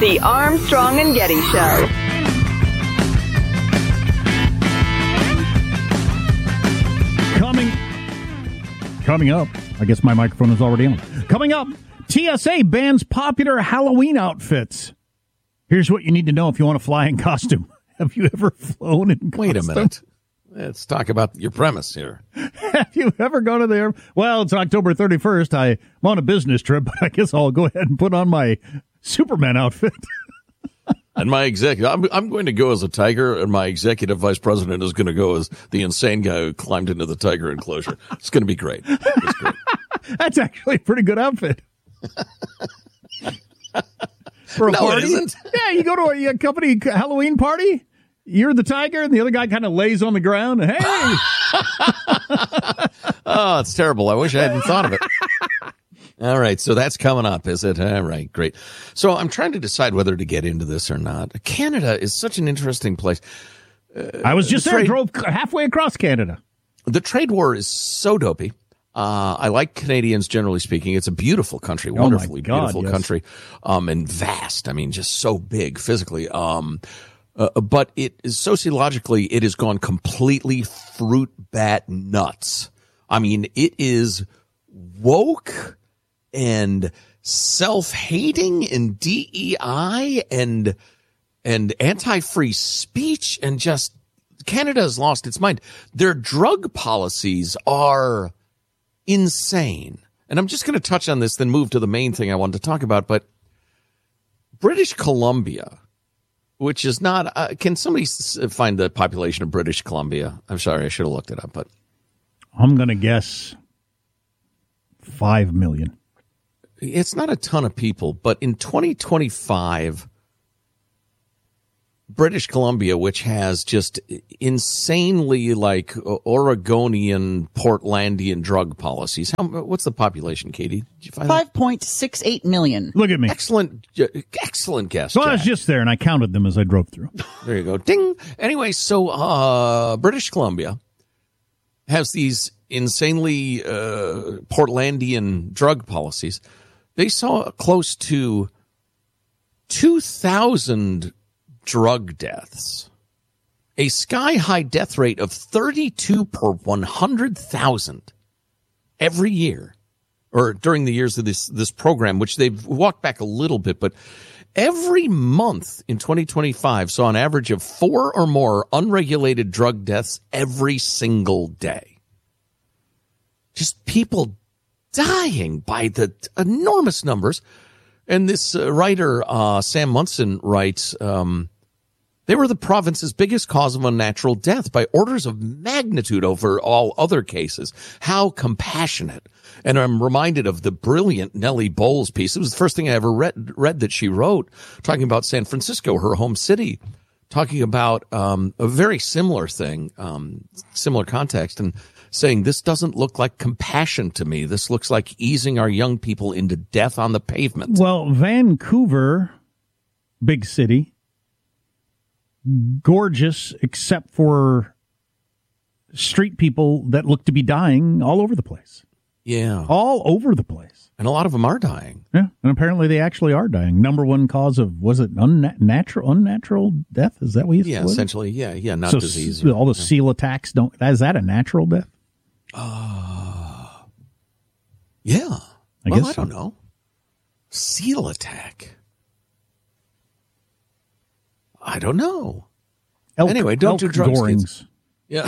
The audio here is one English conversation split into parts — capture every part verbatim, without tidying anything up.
The Armstrong and Getty Show. Coming, coming up, I guess my microphone is already on. Coming up, T S A bans popular Halloween outfits. Here's what you need to know if you want to fly in costume. Have you ever flown in costume? Wait a minute. Let's talk about your premise here. Have you ever gone to there? Well, it's October thirty-first. I'm on a business trip, but I guess I'll go ahead and put on my Superman outfit. And my executive, I'm, I'm going to go as a tiger, and my executive vice president is going to go as the insane guy who climbed into the tiger enclosure. It's going to be great. It's great. That's actually a pretty good outfit. For a no, party? it isn't. Yeah, you go to a, a company Halloween party, you're the tiger, and the other guy kind of lays on the ground. Hey! Oh, it's terrible. I wish I hadn't thought of it. All right, so that's coming up, is it? All right, great. So I'm trying to decide whether to get into this or not. Canada is such an interesting place. Uh, I was just there, trade, drove halfway across Canada. The trade war is so dopey. Uh, I like Canadians, generally speaking. It's a beautiful country, wonderfully oh God, beautiful yes. country, um, and vast. I mean, just so big physically. Um, uh, but it is sociologically, it has gone completely fruit bat nuts. I mean, it is woke and self-hating and D E I and and anti-free speech, and just Canada has lost its mind. Their drug policies are insane. And I'm just going to touch on this, then move to the main thing I wanted to talk about. But British Columbia, which is not, uh, can somebody s- find the population of British Columbia? I'm sorry, I should have looked it up, but I'm going to guess five million. It's not a ton of people, but in twenty twenty-five, British Columbia, which has just insanely like Oregonian, Portlandian drug policies. How, what's the population, Katie? Did you find five point six eight million. Look at me. Excellent, excellent guess. So I was just there, and I counted them as I drove through. There you go. Ding. Anyway, so uh, British Columbia has these insanely uh, Portlandian drug policies. They saw close to two thousand drug deaths, a sky-high death rate of thirty-two per one hundred thousand every year, or during the years of this, this program, which they've walked back a little bit, but every month in twenty twenty-five saw an average of four or more unregulated drug deaths every single day. Just people dying by the enormous numbers. And this uh, writer, uh, Sam Munson, writes, um, they were the province's biggest cause of unnatural death by orders of magnitude over all other cases. How compassionate. And I'm reminded of the brilliant Nellie Bowles piece. It was the first thing I ever read, read that she wrote, talking about San Francisco, her home city, talking about um, a very similar thing, um, similar context, and saying, this doesn't look like compassion to me. This looks like easing our young people into death on the pavement. Well, Vancouver, big city, gorgeous, except for street people that look to be dying all over the place. Yeah. All over the place. And a lot of them are dying. Yeah, and apparently they actually are dying. Number one cause of, was it unnatural unnatural death? Is that what you said? Yeah, essentially, yeah, yeah, not so disease. All the yeah. SEAL attacks, don't, is that a natural death? Uh, yeah. I well, guess I don't so. know. SEAL attack. I don't know. Elk, anyway, don't elk do drugs. gorings. Kids. Yeah.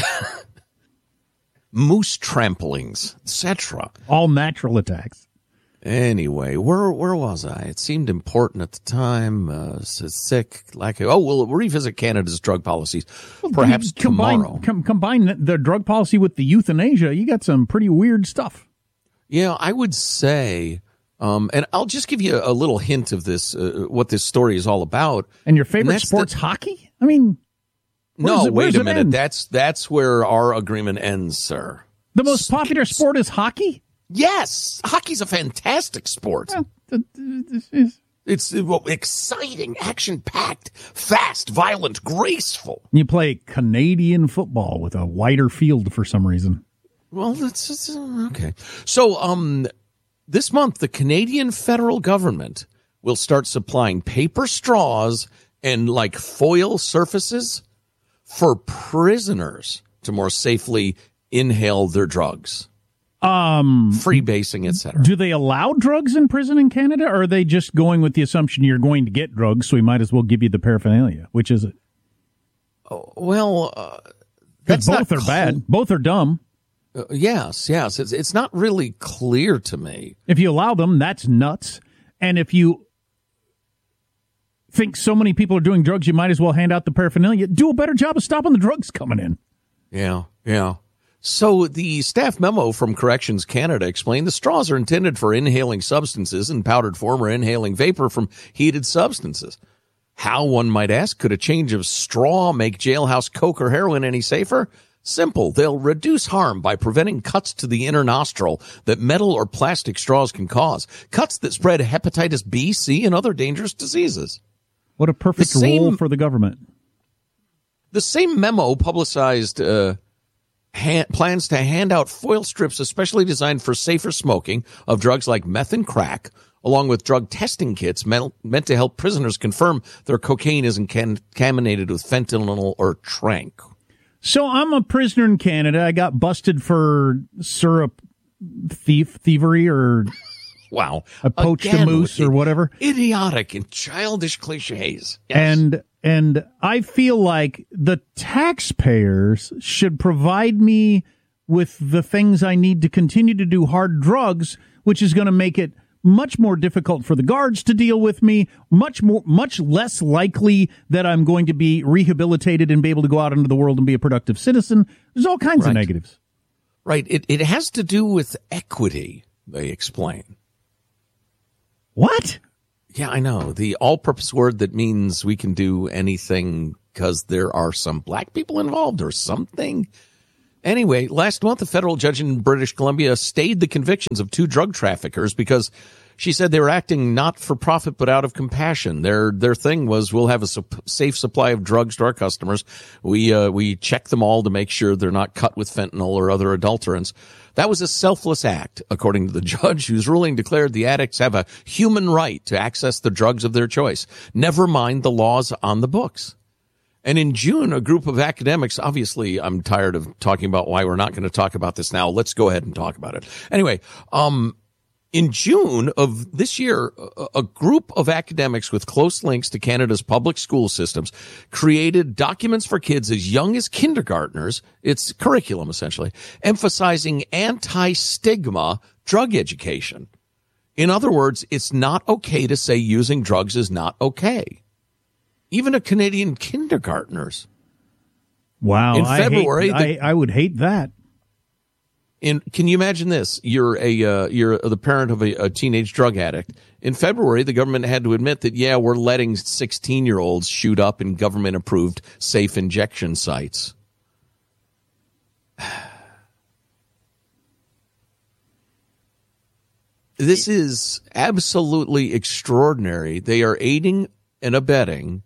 Moose tramplings, et cetera. All natural attacks. Anyway, where where was I? It seemed important at the time. Uh, sick, lack of. Oh, we'll revisit Canada's drug policies, Well, perhaps combine, tomorrow. Com- combine the drug policy with the euthanasia, you got some pretty weird stuff. Yeah, I would say, um, and I'll just give you a little hint of this, uh, what this story is all about. And your favorite And sport's the, hockey? I mean, no, it, wait a minute. End? That's that's where our agreement ends, sir. The most popular sport is hockey? Yes, hockey's a fantastic sport. Well, it's well, exciting, action-packed, fast, violent, graceful. You play Canadian football with a wider field for some reason. Well, that's, that's uh, okay. So, um, this month, the Canadian federal government will start supplying paper straws and like foil surfaces for prisoners to more safely inhale their drugs. Um, Free basing, et cetera. Do they allow drugs in prison in Canada, or are they just going with the assumption you're going to get drugs, so we might as well give you the paraphernalia? Which is it? Oh, well, uh, Because that's both not are bad. Both are dumb. Uh, yes, yes. It's, it's not really clear to me. If you allow them, that's nuts. And if you think so many people are doing drugs, you might as well hand out the paraphernalia. Do a better job of stopping the drugs coming in. Yeah, yeah. So the staff memo from Corrections Canada explained the straws are intended for inhaling substances in powdered form or inhaling vapor from heated substances. How, one might ask, could a change of straw make jailhouse coke or heroin any safer? Simple. They'll reduce harm by preventing cuts to the inner nostril that metal or plastic straws can cause. Cuts that spread hepatitis B, C, and other dangerous diseases. What a perfect same, role for the government. The same memo publicized uh, hand, plans to hand out foil strips especially designed for safer smoking of drugs like meth and crack, along with drug testing kits meant, meant to help prisoners confirm their cocaine isn't can, contaminated with fentanyl or tranq. So I'm a prisoner in Canada. I got busted for syrup thief thievery or wow, I poached Again, a moose or whatever. Idiotic and childish cliches. Yes. And and I feel like the taxpayers should provide me with the things I need to continue to do hard drugs, which is going to make it much more difficult for the guards to deal with me, much more, much less likely that I'm going to be rehabilitated and be able to go out into the world and be a productive citizen. There's all kinds right. of negatives. Right. It it has to do with equity, they explain. What? Yeah, I know. The all-purpose word that means we can do anything because there are some black people involved or something. Anyway, last month, a federal judge in British Columbia stayed the convictions of two drug traffickers because she said they were acting not for profit but out of compassion. Their their thing was, we'll have a sup- safe supply of drugs to our customers. We uh, we check them all to make sure they're not cut with fentanyl or other adulterants. That was a selfless act, according to the judge, whose ruling declared the addicts have a human right to access the drugs of their choice, never mind the laws on the books. And in June, a group of academics, obviously, I'm tired of talking about why we're not going to talk about this now. Let's go ahead and talk about it. Anyway, um, in June of this year, a, a group of academics with close links to Canada's public school systems created documents for kids as young as kindergartners. It's curriculum, essentially, emphasizing anti-stigma drug education. In other words, it's not okay to say using drugs is not okay. Even a Canadian kindergartners. Wow. In February, I, hate, the, I, I would hate that. In, can you imagine this? You're a uh, you're the parent of a, a teenage drug addict. In February, the government had to admit that, yeah, we're letting sixteen-year-olds shoot up in government-approved safe injection sites. This is absolutely extraordinary. They are aiding and abetting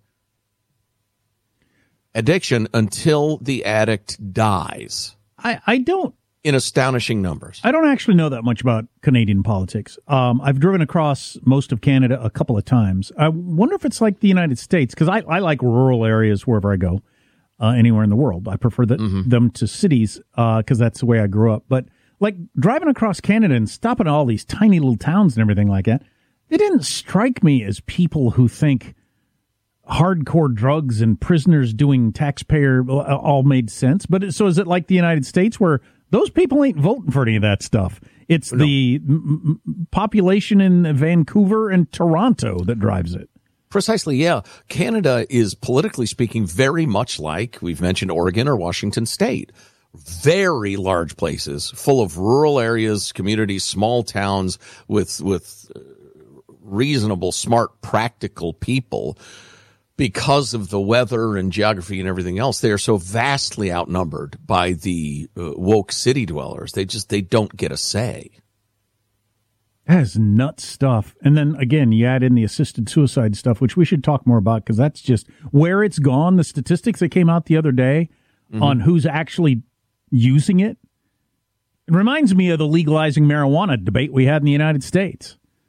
addiction until the addict dies. I, I don't. In astonishing numbers. I don't actually know that much about Canadian politics. Um, I've driven across most of Canada a couple of times. I wonder if it's like the United States, because I, I like rural areas wherever I go, uh, anywhere in the world. I prefer that, mm-hmm. them to cities because uh, that's the way I grew up. But like driving across Canada and stopping at all these tiny little towns and everything like that, they didn't strike me as people who think hardcore drugs and prisoners doing taxpayer all made sense. But so is it like the United States where those people ain't voting for any of that stuff? It's no. the m- m- population in Vancouver and Toronto that drives it. Precisely, yeah. Canada is, politically speaking, very much like, we've mentioned Oregon or Washington State. Very large places, full of rural areas, communities, small towns with with reasonable, smart, practical people. Because of the weather and geography and everything else, they are so vastly outnumbered by the uh, woke city dwellers. They just, they don't get a say. That is nuts stuff. And then, again, you add in the assisted suicide stuff, which we should talk more about because that's just where it's gone. The statistics that came out the other day mm-hmm. on who's actually using it. It reminds me of the legalizing marijuana debate we had in the United States.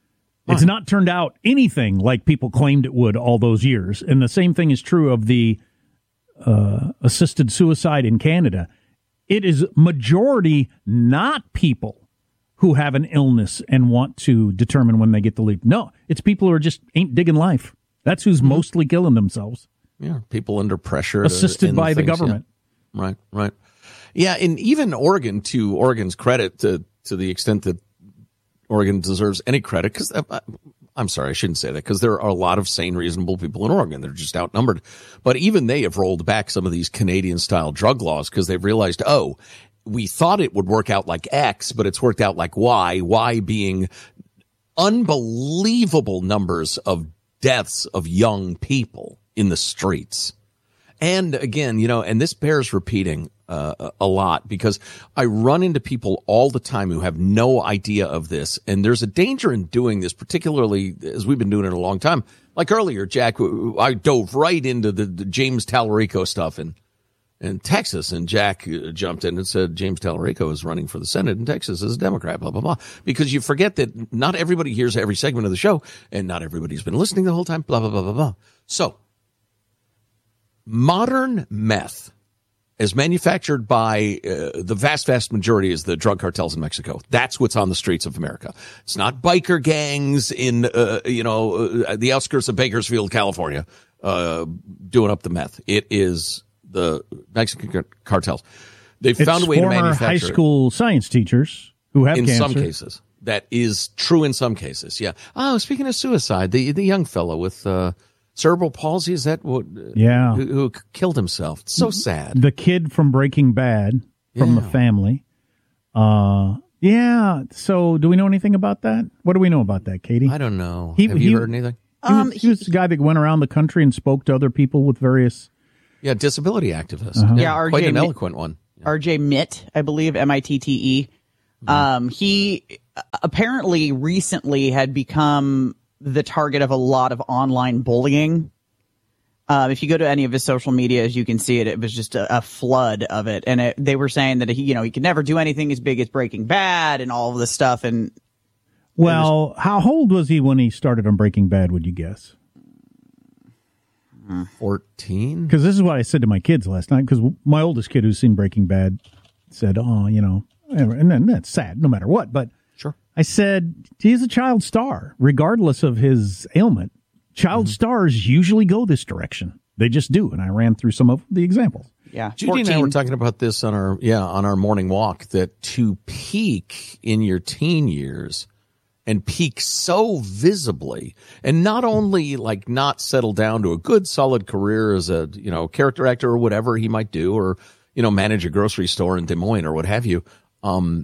It's not turned out anything like people claimed it would all those years. And the same thing is true of the uh, assisted suicide in Canada. It is majority not people who have an illness and want to determine when they get to leave. No, it's people who are just ain't digging life. That's who's mm-hmm. mostly killing themselves. Yeah, people under pressure. Assisted by the government. Yeah. Right, right. Yeah, and even Oregon, to Oregon's credit, to, to the extent that Oregon deserves any credit, because I'm sorry, I shouldn't say that, because there are a lot of sane, reasonable people in Oregon. They're just outnumbered. But even they have rolled back some of these Canadian-style drug laws because they've realized, oh, we thought it would work out like X, but it's worked out like Y, Y being unbelievable numbers of deaths of young people in the streets. And again, you know, and this bears repeating uh, a lot because I run into people all the time who have no idea of this. And there's a danger in doing this, particularly as we've been doing it a long time. Like earlier, Jack, I dove right into the, the James Tallarico stuff in, in Texas. And Jack jumped in and said James Tallarico is running for the Senate in Texas as a Democrat, blah, blah, blah. Because you forget that not everybody hears every segment of the show and not everybody's been listening the whole time, blah, blah, blah, blah, blah. So modern meth is manufactured by uh, the vast, vast majority is the drug cartels in Mexico. That's what's on the streets of America. It's not biker gangs in, uh, you know, uh, the outskirts of Bakersfield, California, uh, doing up the meth. It is the Mexican cartels. They've it's found a way to former manufacture high school science teachers who have in cancer. some cases. That is true in some cases. Yeah. Oh, speaking of suicide, the the young fellow with uh, cerebral palsy, is that what? Yeah. Who, who killed himself? It's so sad. The kid from Breaking Bad, from Yeah. the family. Uh, yeah. So, do we know anything about that? What do we know about that, Katie? I don't know. He- Have you he- heard anything? He was, Um, he was the guy that went around the country and spoke to other people with various. Yeah, disability activist. Uh-huh. Yeah, R J quite an Mi- eloquent one. R J Mitt, I believe, M I T T E. Um, he apparently recently had become the target of a lot of online bullying. Um, if you go to any of his social media, as you can see it, it was just a, a flood of it. And it, they were saying that he, you know, he could never do anything as big as Breaking Bad and all of this stuff. And Well, how old was he when he started on Breaking Bad, would you guess? fourteen? Because this is what I said to my kids last night, because my oldest kid who's seen Breaking Bad said, oh, you know, and then that's sad no matter what. But Sure. I said, he's a child star, regardless of his ailment. Child Mm-hmm. stars usually go this direction. They just do. And I ran through some of the examples. yeah, Judy and I fourteen. were talking about this on our yeah on our morning walk, that to peak in your teen years and peak so visibly, and not only like not settle down to a good solid career as a you know character actor or whatever he might do, or you know manage a grocery store in Des Moines or what have you. Um,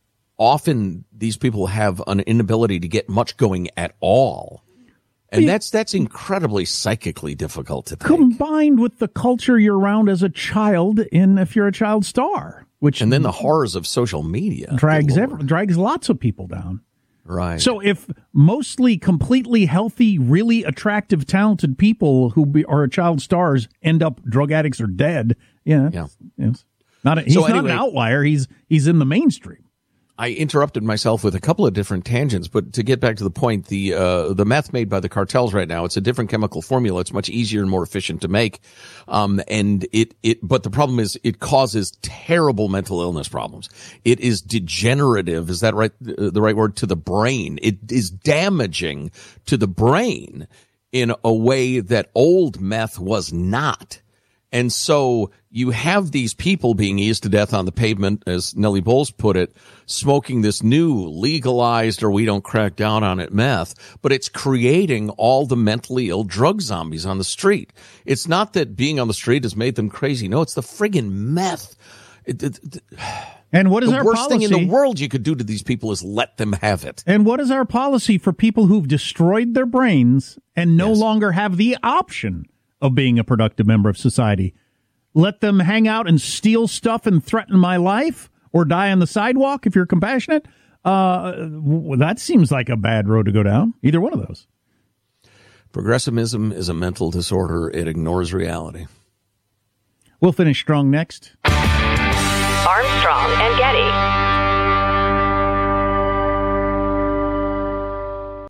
often these people have an inability to get much going at all. And that's that's incredibly psychically difficult to take. Combined with the culture you're around as a child, in if you're a child star, which And then the horrors of social media. drags Good every, Lord. drags lots of people down. Right. So if mostly completely healthy, really attractive, talented people who be, are child stars end up drug addicts or dead, yeah, Yeah. yes. Not a, he's So not anyway- an outlier. He's he's in the mainstream. I interrupted myself with a couple of different tangents, but to get back to the point, the uh, the meth made by the cartels right now, it's a different chemical formula. It's much easier and more efficient to make, um, and it it. But the problem is, it causes terrible mental illness problems. It is degenerative. Is that right? Uh, the right word? To the brain. It is damaging to the brain in a way that old meth was not. And so you have these people being eased to death on the pavement, as Nellie Bowles put it, smoking this new legalized, or we don't crack down on it, meth, but it's creating all the mentally ill drug zombies on the street. It's not that being on the street has made them crazy. No, it's the friggin' meth. It, it, it, And what is the our worst policy? thing in the world you could do to these people is let them have it. And what is our policy for people who've destroyed their brains and no Yes. longer have the option of being a productive member of society? Let them hang out and steal stuff and threaten my life, or die on the sidewalk if you're compassionate? Uh, w- that seems like a bad road to go down. Either one of those. Progressivism is a mental disorder. It ignores reality. We'll finish strong next. Armstrong and Getty.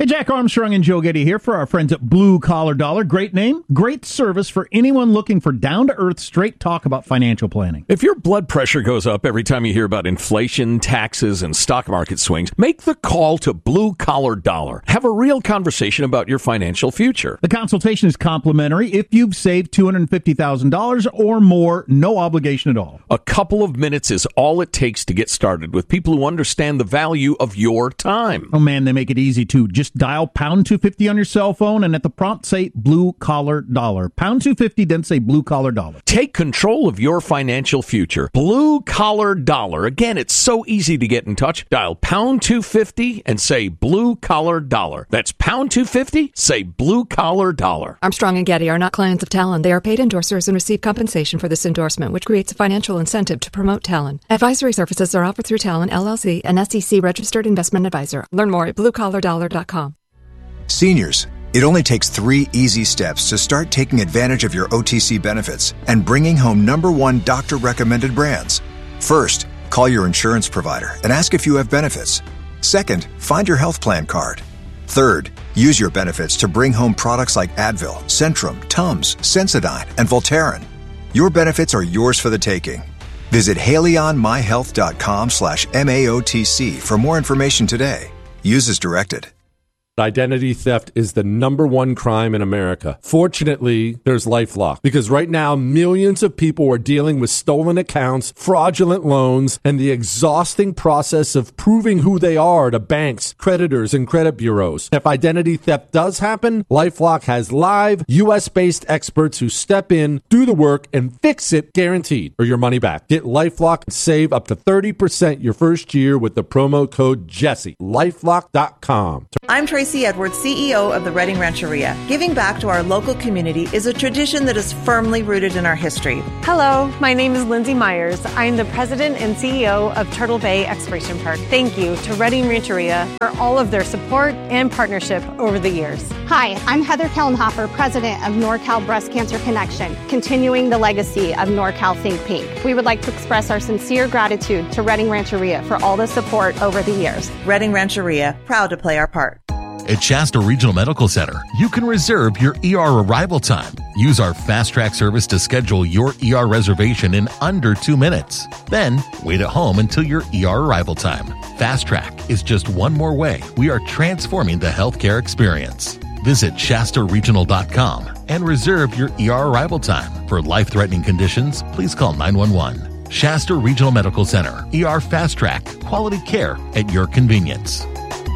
Hey, Jack Armstrong and Joe Getty here for our friends at Blue Collar Dollar. Great name, great service for anyone looking for down-to-earth, straight talk about financial planning. If your blood pressure goes up every time you hear about inflation, taxes, and stock market swings, make the call to Blue Collar Dollar. Have a real conversation about your financial future. The consultation is complimentary if you've saved two hundred fifty thousand dollars or more, no obligation at all. A couple of minutes is all it takes to get started with people who understand the value of your time. Oh, man, they make it easy, too. Just dial pound two fifty on your cell phone and at the prompt say Blue Collar Dollar. Pound two fifty, then say Blue Collar Dollar. Take control of your financial future. Blue Collar Dollar. Again, it's so easy to get in touch. Dial pound two fifty and say Blue Collar Dollar. That's pound two fifty, say Blue Collar Dollar. Armstrong and Getty are not clients of Talon. They are paid endorsers and receive compensation for this endorsement, which creates a financial incentive to promote Talon. Advisory services are offered through Talon, L L C, an S E C registered investment advisor. Learn more at blue collar dollar dot com. Seniors, it only takes three easy steps to start taking advantage of your O T C benefits and bringing home number one doctor-recommended brands. First, call your insurance provider and ask if you have benefits. Second, find your health plan card. Third, use your benefits to bring home products like Advil, Centrum, Tums, Sensodyne, and Voltaren. Your benefits are yours for the taking. Visit haleyonmyhealth.com slash MAOTC for more information today. Use as directed. Identity theft is the number one crime in America. Fortunately, there's LifeLock, because right now millions of people are dealing with stolen accounts, fraudulent loans, and the exhausting process of proving who they are to banks, creditors, and credit bureaus. If identity theft does happen, LifeLock has live U S-based experts who step in, do the work, and fix it guaranteed, or your money back. Get LifeLock and save up to thirty percent your first year with the promo code Jesse. LifeLock dot com. I'm Tracy Edwards, C E O of the Redding Rancheria. Giving back to our local community is a tradition that is firmly rooted in our history. Hello, my name is Lindsay Myers. I am the president and C E O of Turtle Bay Exploration Park. Thank you to Redding Rancheria for all of their support and partnership over the years. Hi, I'm Heather Kellenhofer, president of NorCal Breast Cancer Connection, continuing the legacy of NorCal Think Pink. We would like to express our sincere gratitude to Redding Rancheria for all the support over the years. Redding Rancheria, proud to play our part. At Shasta Regional Medical Center, you can reserve your E R arrival time. Use our Fast Track service to schedule your E R reservation in under two minutes. Then, wait at home until your E R arrival time. Fast Track is just one more way we are transforming the healthcare experience. Visit Shasta Regional dot com and reserve your E R arrival time. For life-threatening conditions, please call nine one one. Shasta Regional Medical Center, E R Fast Track, quality care at your convenience.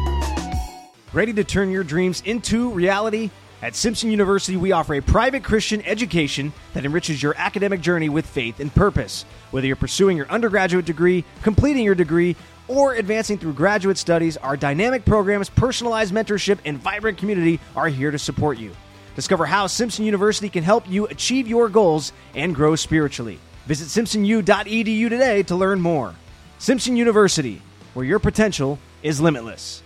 Ready to turn your dreams into reality? At Simpson University, we offer a private Christian education that enriches your academic journey with faith and purpose. Whether you're pursuing your undergraduate degree, completing your degree, or advancing through graduate studies, our dynamic programs, personalized mentorship, and vibrant community are here to support you. Discover how Simpson University can help you achieve your goals and grow spiritually. Visit simpson u dot e d u today to learn more. Simpson University, where your potential is limitless.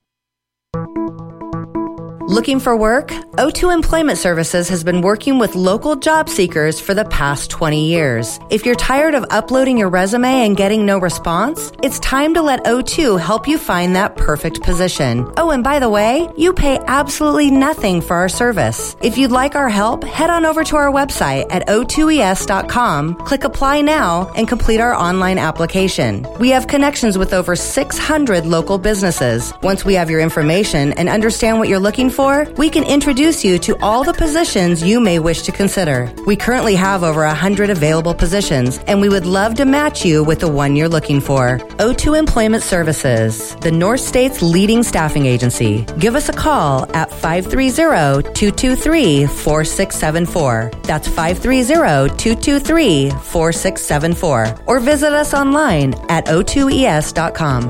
Looking for work? O two Employment Services has been working with local job seekers for the past twenty years. If you're tired of uploading your resume and getting no response, it's time to let O two help you find that perfect position. Oh, and by the way, you pay absolutely nothing for our service. If you'd like our help, head on over to our website at o two e s dot com, click Apply Now, and complete our online application. We have connections with over six hundred local businesses. Once we have your information and understand what you're looking for, we can introduce you to all the positions you may wish to consider. We currently have over one hundred available positions, and we would love to match you with the one you're looking for. O two Employment Services, the North State's leading staffing agency. Give us a call at five three zero, two two three, four six seven four. That's five three zero, two two three, four six seven four. Or visit us online at o two e s dot com.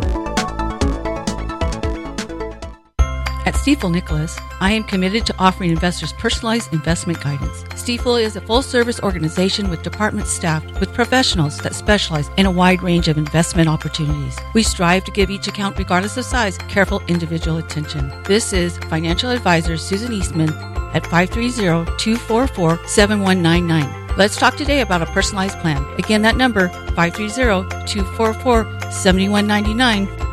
At Stifel Nicholas, I am committed to offering investors personalized investment guidance. Stifel is a full-service organization with department staffed with professionals that specialize in a wide range of investment opportunities. We strive to give each account, regardless of size, careful individual attention. This is financial advisor Susan Eastman at five three zero, two four four, seven one nine nine. Let's talk today about a personalized plan. Again, that number, five three zero, two four four, seven one nine nine.